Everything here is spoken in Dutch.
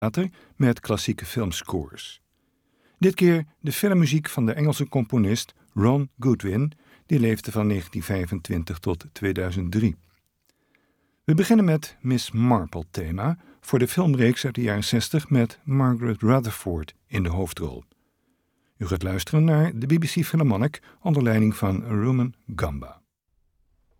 met klassieke filmscores. Dit keer de filmmuziek van de Engelse componist Ron Goodwin, die leefde van 1925 tot 2003. We beginnen met Miss Marple thema voor de filmreeks uit de jaren 60 met Margaret Rutherford in de hoofdrol. U gaat luisteren naar de BBC Philharmonic onder leiding van Rumen Gamba.